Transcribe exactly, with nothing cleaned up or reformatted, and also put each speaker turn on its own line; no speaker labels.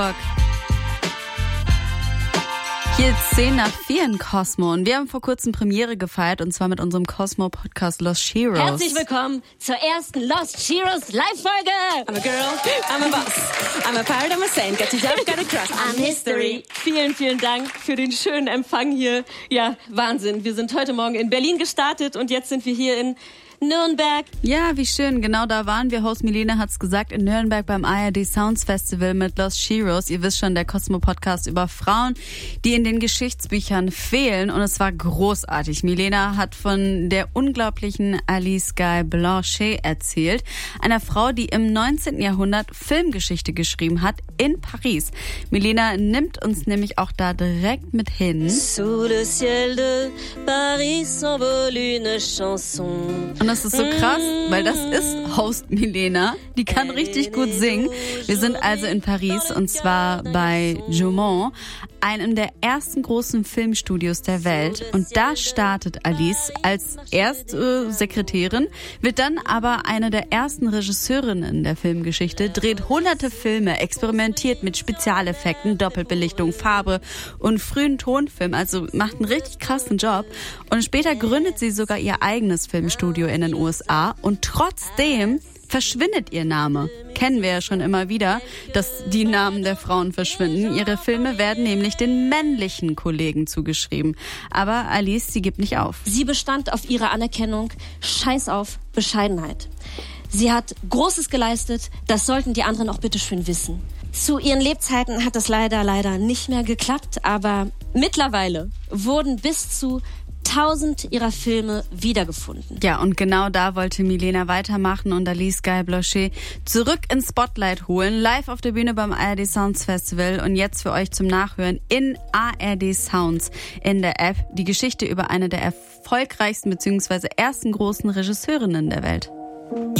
Hier zehn nach vier in Cosmo und wir haben vor kurzem Premiere gefeiert und zwar mit unserem Cosmo-Podcast Lost Sheroes.
Herzlich willkommen zur ersten Lost Sheroes Live-Folge.
I'm a girl, I'm a boss, I'm a pirate, I'm a saint, got to jump, got to trust, I'm history.
Vielen, vielen Dank für den schönen Empfang hier. Ja, Wahnsinn. Wir sind heute Morgen in Berlin gestartet und jetzt sind wir hier in Nürnberg.
Ja, wie schön. Genau da waren wir. Host Milena hat's gesagt, in Nürnberg beim A R D Sounds Festival mit Lost Sheroes. Ihr wisst schon, der Cosmo-Podcast über Frauen, die in den Geschichtsbüchern fehlen. Und es war großartig. Milena hat von der unglaublichen Alice Guy Blanchet erzählt. Einer Frau, die im neunzehnten Jahrhundert Filmgeschichte geschrieben hat in Paris. Milena nimmt uns nämlich auch da direkt mit hin.
Sous le ciel de Paris s'envole une chanson.
Und das ist so krass, weil das ist Host Milena. Die kann richtig gut singen. Wir sind also in Paris und zwar bei Gaumont, einem der ersten großen Filmstudios der Welt. Und da startet Alice als erst äh, Sekretärin, wird dann aber eine der ersten Regisseurinnen der Filmgeschichte, dreht hunderte Filme, experimentiert mit Spezialeffekten, Doppelbelichtung, Farbe und frühen Tonfilm, also macht einen richtig krassen Job. Und später gründet sie sogar ihr eigenes Filmstudio in den U S A und trotzdem verschwindet ihr Name. Kennen wir ja schon immer wieder, dass die Namen der Frauen verschwinden. Ihre Filme werden nämlich den männlichen Kollegen zugeschrieben. Aber Alice, sie gibt nicht auf.
Sie bestand auf ihrer Anerkennung. Scheiß auf Bescheidenheit. Sie hat Großes geleistet, das sollten die anderen auch bitteschön wissen. Zu ihren Lebzeiten hat es leider, leider nicht mehr geklappt, aber mittlerweile wurden bis zu tausend ihrer Filme wiedergefunden.
Ja, und genau da wollte Milena weitermachen und Alice Guy Blanchet zurück ins Spotlight holen, live auf der Bühne beim A R D Sounds Festival und jetzt für euch zum Nachhören in A R D Sounds in der App die Geschichte über eine der erfolgreichsten bzw. ersten großen Regisseurinnen der Welt.